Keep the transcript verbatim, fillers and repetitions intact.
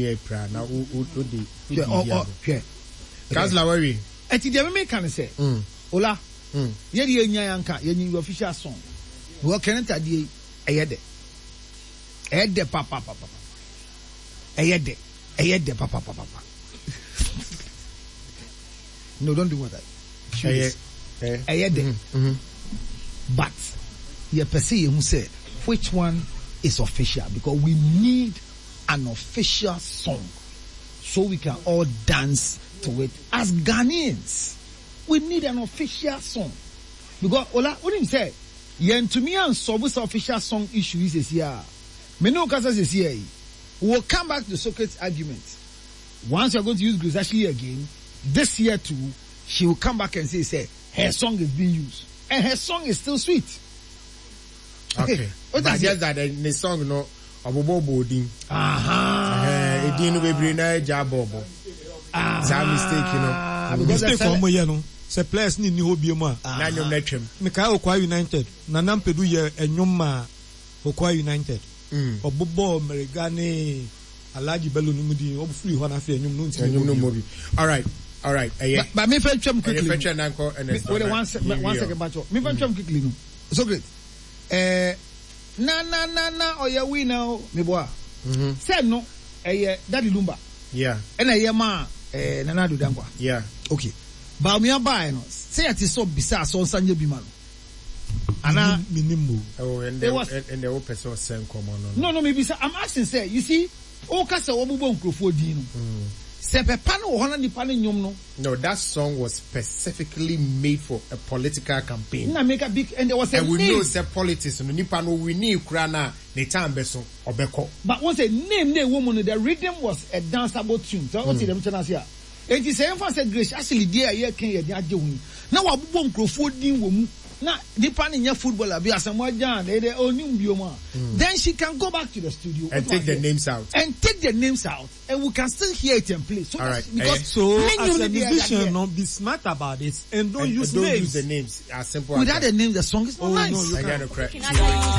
ye pra na o o o de oh oh hwe Councilor Worry eti de me kan say mm ola mm ye de nya yanka ye nyi official song wo kenenta de eye de eye de papa papa eye de eye de papa papa no don't do what that eye eye de but ye per se you say which one is official, because we need an official song so we can all dance to it as Ghanaians. We need an official song because Ola, what did you say? Yen to me and so this official song issue is here. Many occasions is here. We'll come back to Socrates' argument. Once you're going to use Grace Ashley again, this year too, she will come back and say, say her song is being used, and her song is still sweet. Okay. But just that the song no Obobo Bodin. Aha. Eh, Edin no bebre na Jabobo. Ah. That mistake, you know. Mistake for me, you know. Se players ni ni hobie mu a. Na nyom na twem. Me kai Okwa United. Na Nampedu ye enyom ma Okwa United. Mm. Obobo Merigane Alaji Bello no mudi obu free ho na fe enyom no nti. Enyom no mobi. All right. All right. Eh. But me fe twem quickly. Me fe twem na ko and one one second bacho. Me fe twem quickly no. So great. Eh, na na na na oya we now me boa. Mhm. Say no eh Daddy Lumba. Yeah. And eh ma eh Nana do Dankwa. Yeah. Okay. Ba me buy no. Say it is so bisa so sanje bi ma no. Ana minimum. Oh, and they was, and they will person same come on. No no me bisa I'm asking say you see o ka say obubo nkrofo din no. Mm. No, that song was specifically made for a political campaign. Na make a big and there was a and we name. know say politics no nipa no we need krana ne time beso obeko. But once a name the woman the rhythm was a danceable tune. So what them channel here. And he say emphasis Grace actually there here can ye dey hu. Na wa bobom krofo din wo mu. Na nipa ne footballer bi asemwa jan they dey onim bioma. Then she can go back to the studio and take the names out. And take the names out and we can still hear it and play. So all right. Because so as a musician no be smart about it and don't and, use and don't names. use the names as simple without as the name the song is not oh, nice. No, you I can't. gotta crack.